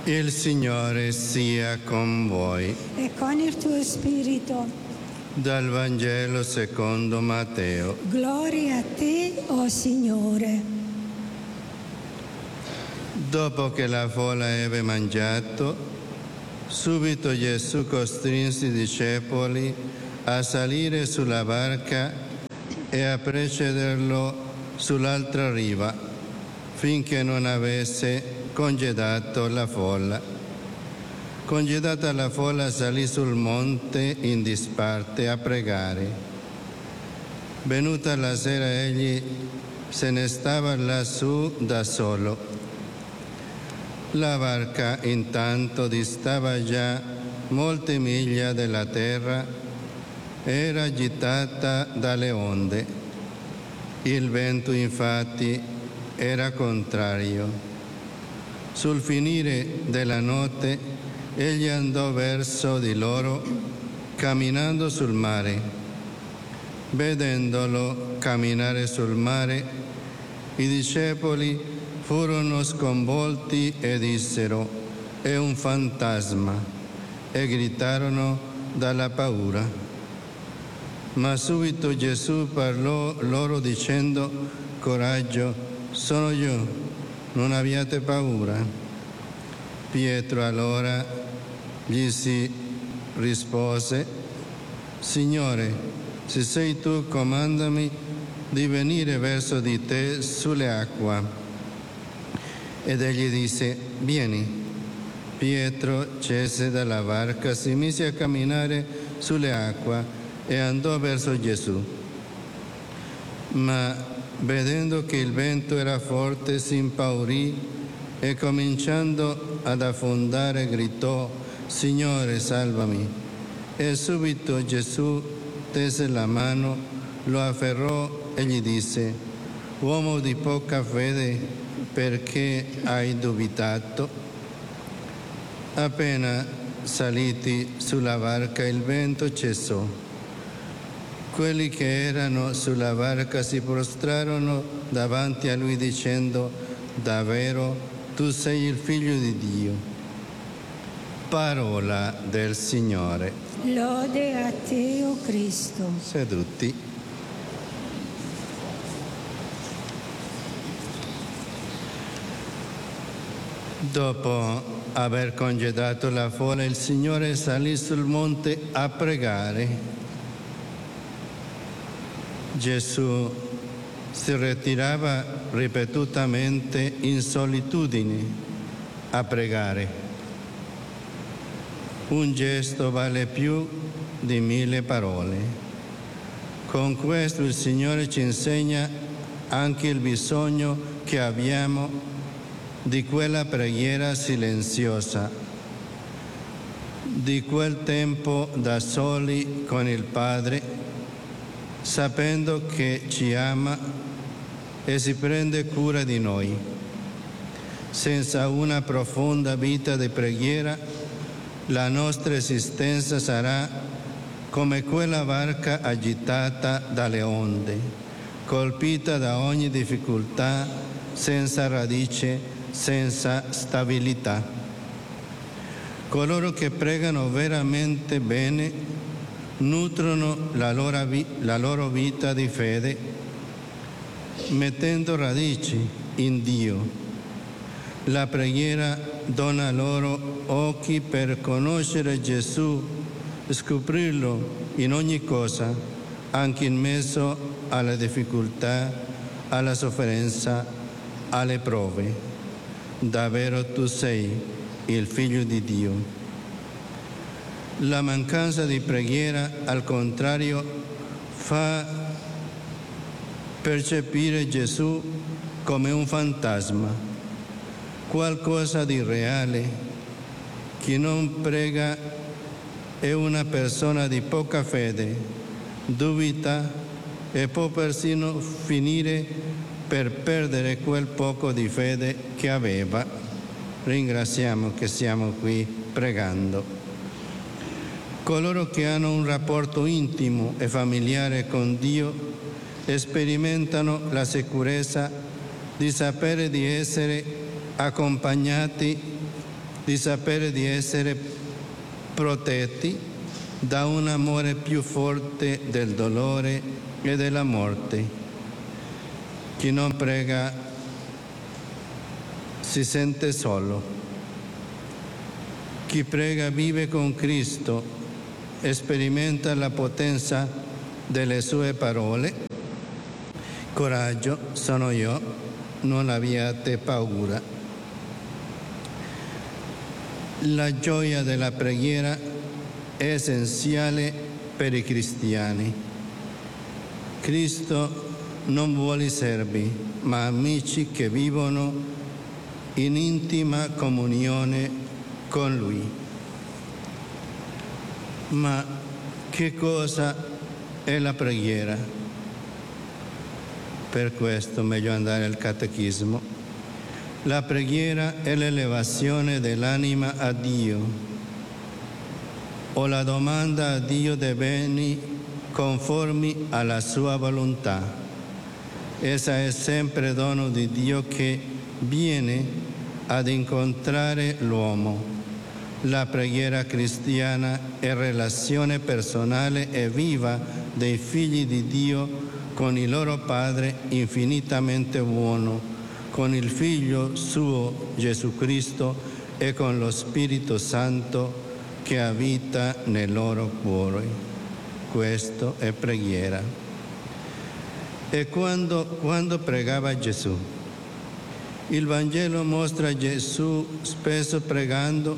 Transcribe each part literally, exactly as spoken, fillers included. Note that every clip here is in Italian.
Il Signore sia con voi. E con il tuo spirito. Dal Vangelo secondo Matteo. Gloria a te, o Signore. Dopo che la folla ebbe mangiato, subito Gesù costrinse i discepoli a salire sulla barca e a precederlo sull'altra riva, finché non avesse congedato la folla. Congedata la folla, salì sul monte in disparte a pregare. Venuta la sera, egli se ne stava lassù da solo. La barca intanto distava già molte miglia dalla terra, era agitata dalle onde. Il vento infatti era contrario. Sul finire della notte egli andò verso di loro camminando sul mare. Vedendolo camminare sul mare, i discepoli furono sconvolti e dissero: «È un fantasma», e gritarono dalla paura. Ma subito Gesù parlò loro dicendo: «Coraggio, sono io, non abbiate paura». Pietro allora gli si rispose: «Signore, se sei tu, comandami di venire verso di te sulle acque». Ed egli disse: «Vieni». Pietro scese dalla barca, si mise a camminare sulle acque e andò verso Gesù. Ma vedendo che il vento era forte, si impaurì e, cominciando ad affondare, gridò: «Signore, salvami!» E subito Gesù tese la mano, lo afferrò e gli disse: «Uomo di poca fede, perché hai dubitato?» Appena saliti sulla barca, il vento cessò. Quelli che erano sulla barca si prostrarono davanti a lui dicendo: «Davvero tu sei il Figlio di Dio». Parola del Signore. Lode a te, o Cristo. Seduti. Dopo aver congedato la folla, il Signore salì sul monte a pregare. Gesù si ritirava ripetutamente in solitudine a pregare. Un gesto vale più di mille parole. Con questo il Signore ci insegna anche il bisogno che abbiamo di quella preghiera silenziosa, di quel tempo da soli con il Padre, sapendo che ci ama e si prende cura di noi. Senza una profonda vita di preghiera, la nostra esistenza sarà come quella barca agitata dalle onde, colpita da ogni difficoltà, senza radice, senza stabilità. Coloro che pregano veramente bene nutrono la loro, la loro vita di fede, mettendo radici in Dio. La preghiera dona loro occhi per conoscere Gesù, scoprirlo in ogni cosa, anche in mezzo alla difficoltà, alla sofferenza, alle prove. Davvero tu sei il Figlio di Dio. La mancanza di preghiera, al contrario, fa percepire Gesù come un fantasma, qualcosa di reale. Chi non prega è una persona di poca fede, dubita e può persino finire per perdere quel poco di fede che aveva. Ringraziamo che siamo qui pregando. Coloro che hanno un rapporto intimo e familiare con Dio sperimentano la sicurezza di sapere di essere accompagnati di sapere di essere protetti da un amore più forte del dolore e della morte. Chi non prega si sente solo. Chi prega vive con Cristo e sperimenta la potenza delle sue parole. Coraggio, sono io, non abbiate paura. La gioia della preghiera è essenziale per i cristiani. Cristo non vuole servi, ma amici che vivono in intima comunione con Lui. Ma che cosa è la preghiera? Per questo è meglio andare al catechismo. La preghiera è l'elevazione dell'anima a Dio, o la domanda a Dio dei beni conformi alla sua volontà. Essa è sempre dono di Dio che viene ad incontrare l'uomo. La preghiera cristiana è relazione personale e viva dei figli di Dio con il loro Padre infinitamente buono, con il Figlio suo Gesù Cristo e con lo Spirito Santo che abita nel loro cuore. Questo è preghiera. E quando, quando pregava Gesù? Il Vangelo mostra Gesù spesso pregando.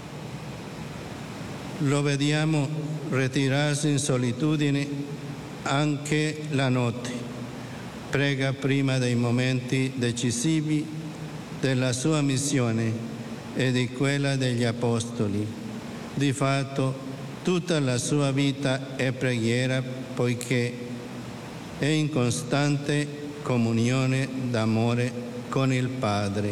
Lo vediamo ritirarsi in solitudine anche la notte. Prega prima dei momenti decisivi della sua missione e di quella degli Apostoli. Di fatto, tutta la sua vita è preghiera, poiché è in costante comunione d'amore con il Padre.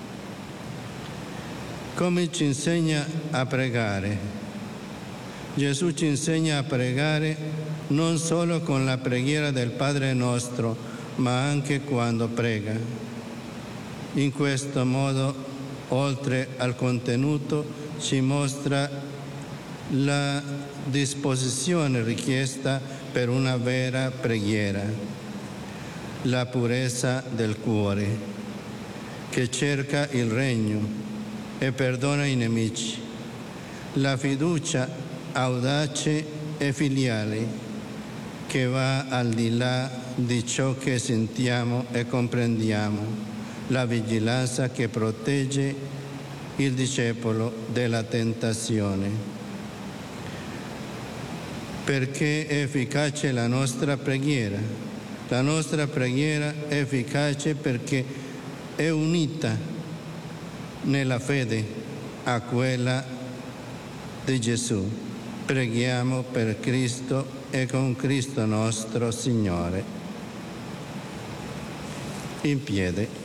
Come ci insegna a pregare? Gesù ci insegna a pregare non solo con la preghiera del Padre nostro, ma anche quando prega. In questo modo, oltre al contenuto, ci mostra la disposizione richiesta per una vera preghiera, la purezza del cuore, che cerca il regno e perdona i nemici, la fiducia audace e filiale, che va al di là di ciò che sentiamo e comprendiamo, la vigilanza che protegge il discepolo dalla tentazione. Perché è efficace la nostra preghiera? La nostra preghiera è efficace perché è unita nella fede a quella di Gesù. Preghiamo per Cristo e con Cristo nostro Signore. In piedi.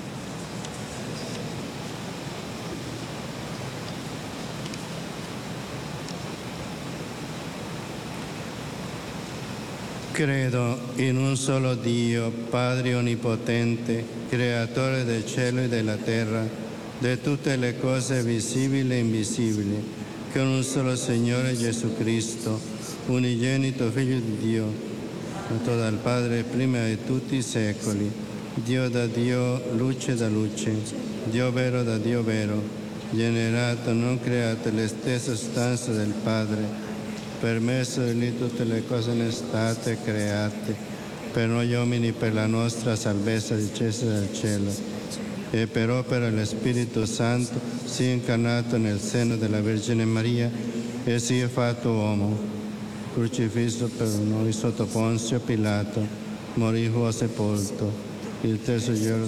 Credo in un solo Dio, Padre Onnipotente, Creatore del cielo e della terra, di tutte le cose visibili e invisibili, con un solo Signore Gesù Cristo, unigenito Figlio di Dio, nato dal Padre prima di tutti i secoli, Dio da Dio, luce da luce, Dio vero da Dio vero, generato, non creato, la stessa sostanza del Padre, per mezzo di Lui tutte le cose sono state create, per noi uomini, per la nostra salvezza discesa dal cielo, e per opera dello Spirito Santo si è incarnato nel seno della Vergine Maria e si è fatto uomo, crocifisso per noi sotto Ponzio Pilato, morì fu sepolto, il terzo giorno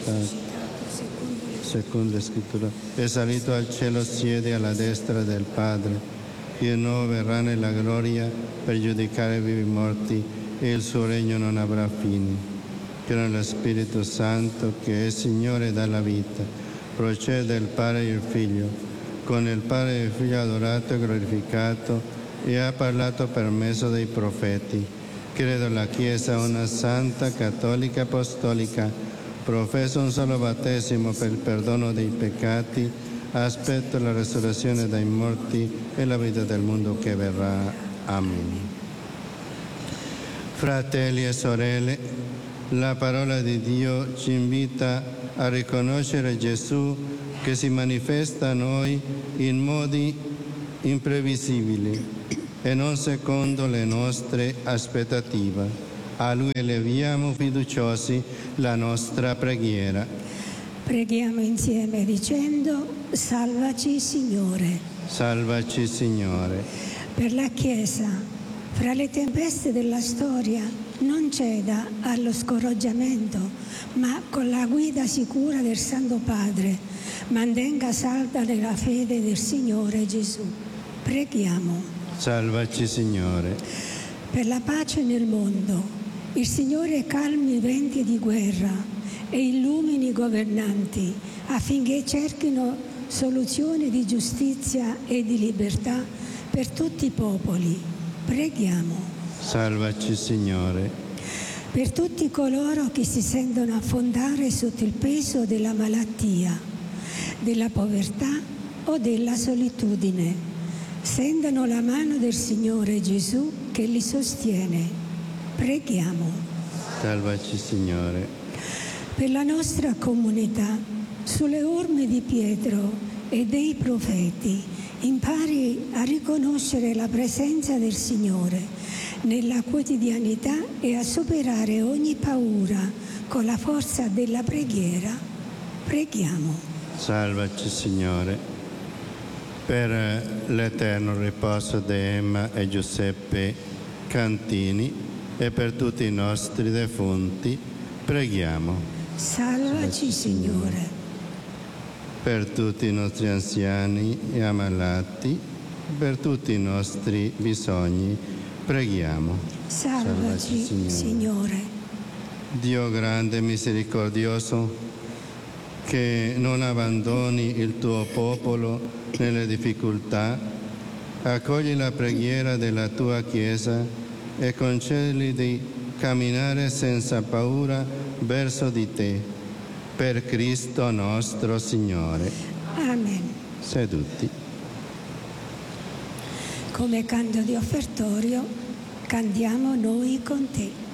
secondo la Scrittura è salito al cielo, siede alla destra del Padre. Il nuovo verrà nella gloria per giudicare vivi e morti, e il suo regno non avrà fine. Credo nello Spirito Santo, che è Signore della vita, procede il Padre e il Figlio, con il Padre e il Figlio adorato e glorificato, e ha parlato per mezzo dei profeti. Credo alla Chiesa, una santa, cattolica, apostolica, professo un solo battesimo per il perdono dei peccati, aspetto la resurrezione dai morti e la vita del mondo che verrà. Amen. Fratelli e sorelle, la parola di Dio ci invita a riconoscere Gesù che si manifesta a noi in modi imprevisibili e non secondo le nostre aspettative. A Lui eleviamo fiduciosi la nostra preghiera. Preghiamo insieme dicendo: Salvaci, Signore. Salvaci, Signore. Per la Chiesa, fra le tempeste della storia, non ceda allo scoraggiamento, ma con la guida sicura del Santo Padre, mantenga salda nella fede del Signore Gesù. Preghiamo. Salvaci, Signore. Per la pace nel mondo, il Signore calmi i venti di guerra e illumini i governanti affinché cerchino soluzioni di giustizia e di libertà per tutti i popoli. Preghiamo. Salvaci, Signore. Per tutti coloro che si sentono affondare sotto il peso della malattia, della povertà o della solitudine, sentano la mano del Signore Gesù che li sostiene. Preghiamo. Salvaci, Signore. Per la nostra comunità, sulle orme di Pietro e dei profeti, impari a riconoscere la presenza del Signore nella quotidianità e a superare ogni paura con la forza della preghiera. Preghiamo. Salvaci, Signore. Per l'eterno riposo di Emma e Giuseppe Cantini e per tutti i nostri defunti, preghiamo. Salvaci, Signore. Per tutti i nostri anziani e ammalati, per tutti i nostri bisogni, preghiamo. Salvaci, Signore. Signore. Dio grande e misericordioso, che non abbandoni il tuo popolo nelle difficoltà, accogli la preghiera della tua Chiesa e concedi di camminare senza paura verso di te, per Cristo nostro Signore. Amen. Seduti. Come canto di offertorio cantiamo Noi con te.